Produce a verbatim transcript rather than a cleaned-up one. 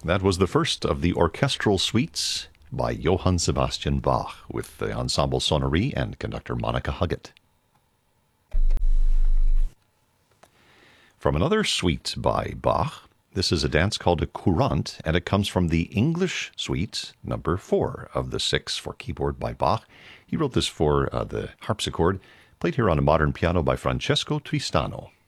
That was the first of the orchestral suites by Johann Sebastian Bach with the Ensemble Sonnerie and conductor Monica Huggett. From another suite by Bach, this is a dance called a courante, and it comes from the English suite, number four of the six for keyboard by Bach. He wrote this for uh, the harpsichord, played here on a modern piano by Francesco Tristano.